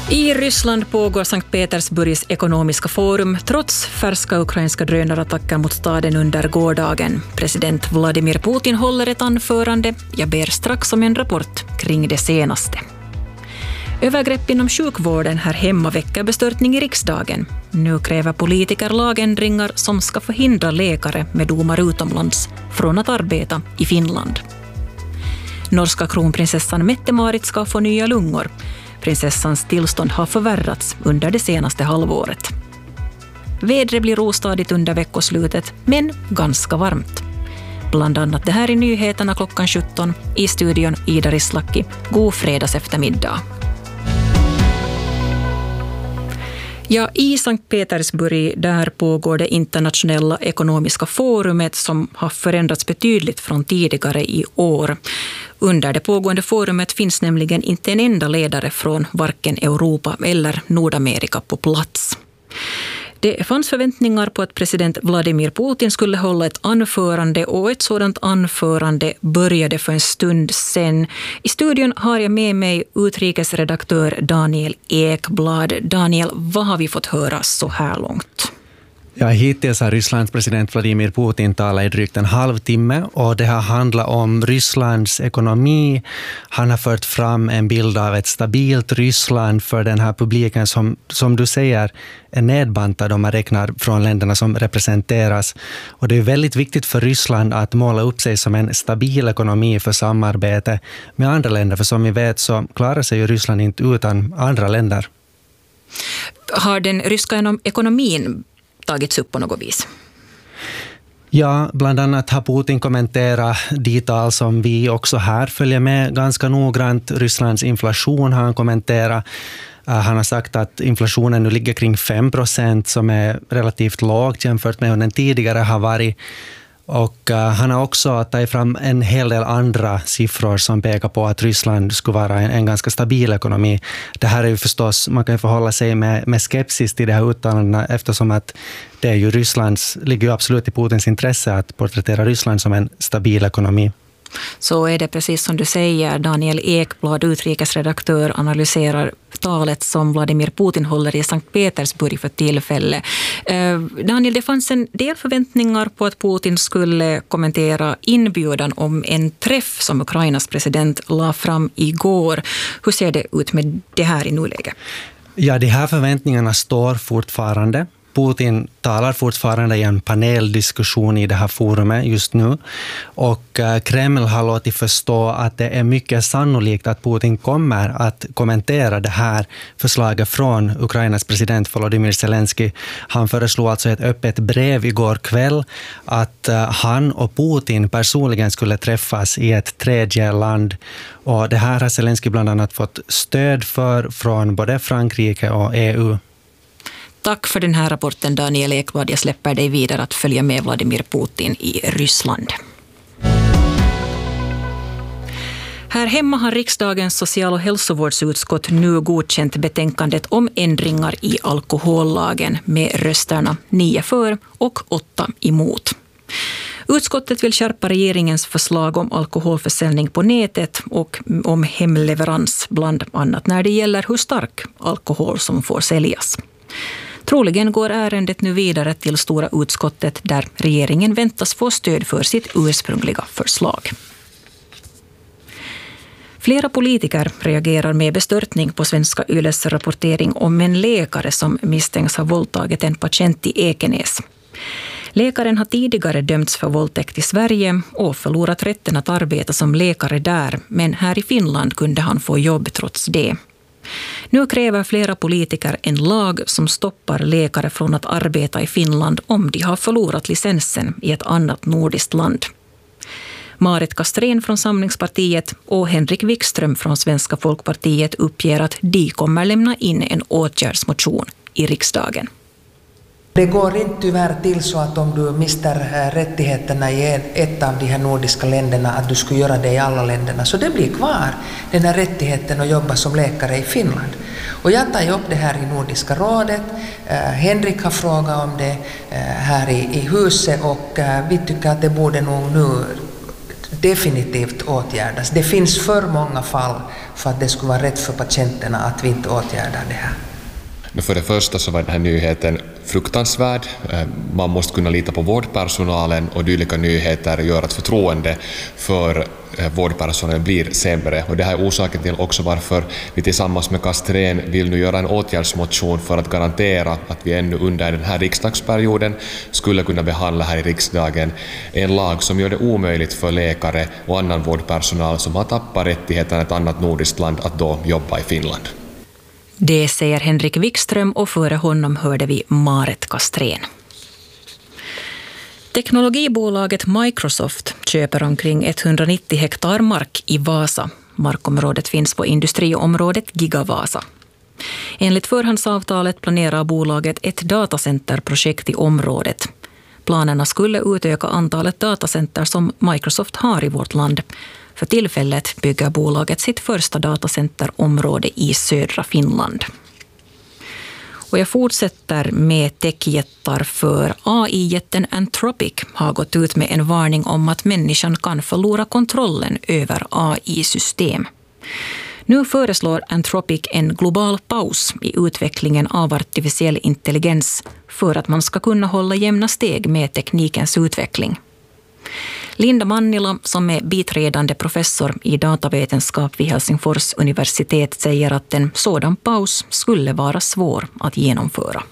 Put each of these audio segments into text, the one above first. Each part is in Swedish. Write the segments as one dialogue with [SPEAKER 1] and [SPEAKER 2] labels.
[SPEAKER 1] I Ryssland pågår Sankt Petersburgs ekonomiska forum trots färska ukrainska drönarattacker mot staden under gårdagen. President Vladimir Putin håller ett anförande. Jag ber strax om en rapport kring det senaste. Övergrepp inom sjukvården här hemma väcker bestörtning i riksdagen. Nu kräver politiker lagändringar som ska förhindra läkare med domar utomlands från att arbeta i Finland. Norska kronprinsessan Mette-Marit ska få nya lungor. Prinsessans tillstånd har förvärrats under det senaste halvåret. Vädret blir ostadigt under veckoslutet, men ganska varmt. Bland annat det här i nyheterna klockan 17 i studion Ida Rislaki. God fredags eftermiddag. Ja, i Sankt Petersburg där pågår det internationella ekonomiska forumet som har förändrats betydligt från tidigare i år. Under det pågående forumet finns nämligen inte en enda ledare från varken Europa eller Nordamerika på plats. Det fanns förväntningar på att president Vladimir Putin skulle hålla ett anförande och ett sådant anförande började för en stund sedan. I studion har jag med mig utrikesredaktör Daniel Ekblad. Daniel, vad har vi fått höra så här långt?
[SPEAKER 2] Ja, hittills har Rysslands president Vladimir Putin talat i drygt en halvtimme och det har handlat om Rysslands ekonomi. Han har fört fram en bild av ett stabilt Ryssland för den här publiken som du säger är nedbantad om man räknar från länderna som representeras. Och det är väldigt viktigt för Ryssland att måla upp sig som en stabil ekonomi för samarbete med andra länder. För som vi vet så klarar sig ju Ryssland inte utan andra länder.
[SPEAKER 1] Har den ryska ekonomin tagits upp på något vis?
[SPEAKER 2] Ja, bland annat har Putin kommenterat de tal som vi också här följer med ganska noggrant. Rysslands inflation har han kommenterat. Han har sagt att inflationen nu ligger kring 5% som är relativt lågt jämfört med hur den tidigare har varit. Och han har också tagit fram en hel del andra siffror som pekar på att Ryssland skulle vara en ganska stabil ekonomi. Det här är ju förstås, man kan förhålla sig med skepsis till det här uttalandena eftersom att det är ju ligger ju absolut i Putins intresse att porträttera Ryssland som en stabil ekonomi.
[SPEAKER 1] Så är det precis som du säger. Daniel Ekblad, utrikesredaktör, analyserar talet som Vladimir Putin håller i Sankt Petersburg för tillfälle. Daniel, det fanns en del förväntningar på att Putin skulle kommentera inbjudan om en träff som Ukrainas president la fram igår. Hur ser det ut med det här i nuläget?
[SPEAKER 2] Ja, de här förväntningarna står fortfarande. Putin talar fortfarande i en paneldiskussion i det här forumet just nu och Kreml har låtit förstå att det är mycket sannolikt att Putin kommer att kommentera det här förslaget från Ukrainas president Volodymyr Zelensky. Han föreslog alltså ett öppet brev igår kväll att han och Putin personligen skulle träffas i ett tredje land och det här har Zelensky bland annat fått stöd för från både Frankrike och EU.
[SPEAKER 1] Tack för den här rapporten, Daniel Ekblad. Jag släpper dig vidare att följa med Vladimir Putin i Ryssland. Här hemma har riksdagens social- och hälsovårdsutskott nu godkänt betänkandet om ändringar i alkohollagen med rösterna 9 för och 8 emot. Utskottet vill skärpa regeringens förslag om alkoholförsäljning på nätet och om hemleverans, bland annat när det gäller hur stark alkohol som får säljas. Troligen går ärendet nu vidare till stora utskottet där regeringen väntas få stöd för sitt ursprungliga förslag. Flera politiker reagerar med bestörtning på Svenska Yles rapportering om en läkare som misstänks ha våldtagit en patient i Ekenäs. Läkaren har tidigare dömts för våldtäkt i Sverige och förlorat rätten att arbeta som läkare där, men här i Finland kunde han få jobb trots det. Nu kräver flera politiker en lag som stoppar läkare från att arbeta i Finland om de har förlorat licensen i ett annat nordiskt land. Marit Kastrén från Samlingspartiet och Henrik Wikström från Svenska Folkpartiet uppger att de kommer lämna in en åtgärdsmotion i riksdagen.
[SPEAKER 3] Det går inte tyvärr till så att om du mister rättigheterna i ett av de här nordiska länderna att du skulle göra det i alla länderna. Så det blir kvar den här rättigheten att jobba som läkare i Finland. Och jag tar upp det här i Nordiska rådet. Henrik har frågat om det här i huset och vi tycker att det borde nog nu definitivt åtgärdas. Det finns för många fall för att det skulle vara rätt för patienterna att vi inte åtgärdar det här.
[SPEAKER 4] För det första så var den här nyheten fruktansvärd. Man måste kunna lita på vårdpersonalen och dylika nyheter gör att förtroende för vårdpersonalen blir sämre. Och det här är orsaken till också varför vi tillsammans med Castrén vill nu göra en åtgärdsmotion för att garantera att vi ännu under den här riksdagsperioden skulle kunna behandla här i riksdagen en lag som gör det omöjligt för läkare och annan vårdpersonal som har tappat rättigheten i ett annat nordiskt land att då jobba i Finland.
[SPEAKER 1] Det säger Henrik Wikström och före honom hörde vi Marit Castrén. Teknologibolaget Microsoft köper omkring 190 hektar mark i Vasa. Markområdet finns på industriområdet Gigavasa. Enligt förhandsavtalet planerar bolaget ett datacenterprojekt i området. Planerna skulle utöka antalet datacenter som Microsoft har i vårt land. För tillfället bygger bolaget sitt första datacenterområde i södra Finland. Och jag fortsätter med techjättar för AI-jätten Anthropic har gått ut med en varning om att människan kan förlora kontrollen över AI-system. Nu föreslår Anthropic en global paus i utvecklingen av artificiell intelligens för att man ska kunna hålla jämna steg med teknikens utveckling. Linda Mannila, som är biträdande professor i datavetenskap vid Helsingfors universitet, säger att en sådan paus skulle vara svår att genomföra.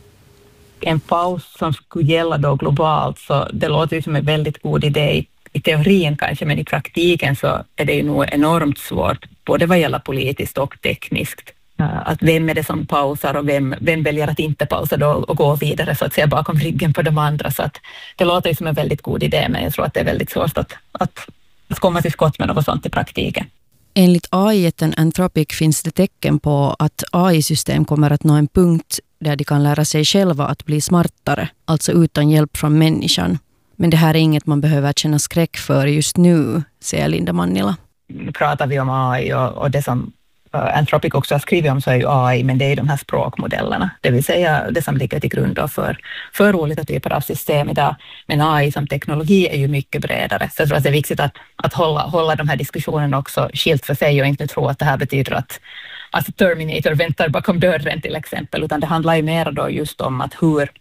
[SPEAKER 5] En paus som skulle gälla då globalt, så det låter ju som en väldigt god idé i teorin kanske, men i praktiken så är det ju nog enormt svårt, både vad gäller politiskt och tekniskt. Att vem är det som pausar och vem väljer att inte pausa då och gå vidare så att säga bakom ryggen på de andra. Så att det låter ju som en väldigt god idé, men jag tror att det är väldigt svårt att komma till skott med något sånt i praktiken.
[SPEAKER 6] Enligt AI-jätten Anthropic finns det tecken på att AI-system kommer att nå en punkt där de kan lära sig själva att bli smartare, alltså utan hjälp från människan. Men det här är inget man behöver känna skräck för just nu, säger Linda Mannila.
[SPEAKER 5] Nu pratar vi om AI och det som Anthropic också har skrivit om så är ju AI, men det är de här språkmodellerna, det vill säga det som ligger till grund för olika typer av system idag. Men AI som teknologi är ju mycket bredare, så jag tror att det är viktigt att hålla de här diskussionerna också skilt för sig och inte tro att det här betyder att Terminator väntar bakom dörren till exempel, utan det handlar ju mer då just om att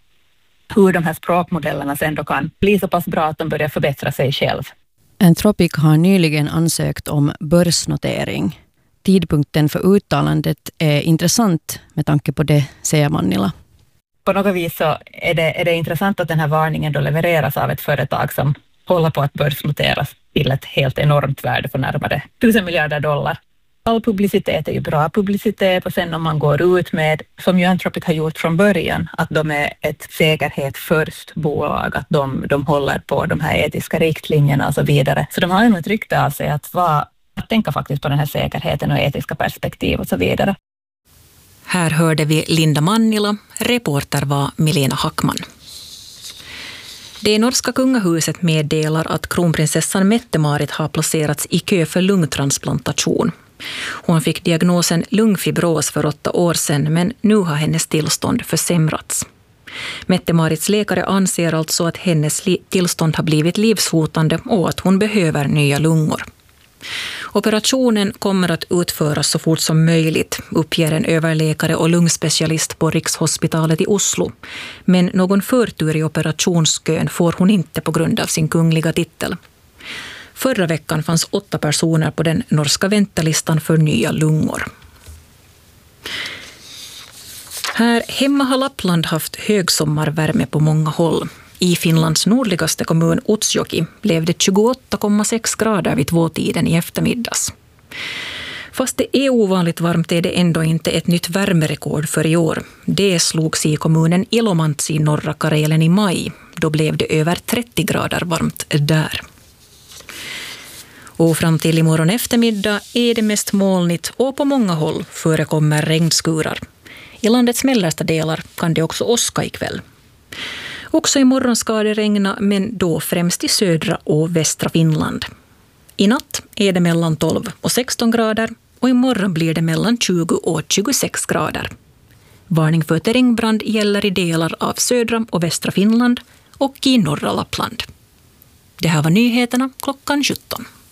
[SPEAKER 5] hur de här språkmodellerna sen då kan bli så pass bra att de börjar förbättra sig själv.
[SPEAKER 6] Anthropic har nyligen ansökt om börsnotering. Tidpunkten för uttalandet är intressant med tanke på det, säger Mannila.
[SPEAKER 5] På något vis så är det intressant att den här varningen då levereras av ett företag som håller på att börsnoteras till ett helt enormt värde för närmare 1000 miljarder dollar. All publicitet är ju bra publicitet, och sen om man går ut med, som ju Anthropic har gjort från början, att de är ett säkerhet först bolag, att de håller på de här etiska riktlinjerna och så vidare. Så de har ju ett rykte av sig att tänka faktiskt på den här säkerheten och etiska perspektiv och så vidare.
[SPEAKER 1] Här hörde vi Linda Mannila, reporter var Milena Hackman. Det norska kungahuset meddelar att kronprinsessan Mette-Marit har placerats i kö för lungtransplantation. Hon fick diagnosen lungfibros för 8 år sedan, men nu har hennes tillstånd försämrats. Mette-Marits läkare anser alltså att hennes tillstånd har blivit livshotande och att hon behöver nya lungor. Operationen kommer att utföras så fort som möjligt, uppger en överläkare och lungspecialist på Rikshospitalet i Oslo. Men någon förtur i operationskön får hon inte på grund av sin kungliga titel. Förra veckan fanns 8 personer på den norska väntelistan för nya lungor. Här hemma har Lappland haft högsommarvärme på många håll. I Finlands nordligaste kommun Utsjoki blev det 28,6 grader vid 2-tiden i eftermiddags. Fast det är ovanligt varmt är det ändå inte ett nytt värmerekord för i år. Det slogs i kommunen Ilomantsi i norra Karelen i maj. Då blev det över 30 grader varmt där. Och fram till imorgon eftermiddag är det mest molnigt och på många håll förekommer regnskurar. I landets mellersta delar kan det också åska ikväll. Också imorgon ska det regna, men då främst i södra och västra Finland. I natt är det mellan 12 och 16 grader och imorgon blir det mellan 20 och 26 grader. Varning för terrängbrand gäller i delar av södra och västra Finland och i norra Lappland. Det här var nyheterna klockan 17.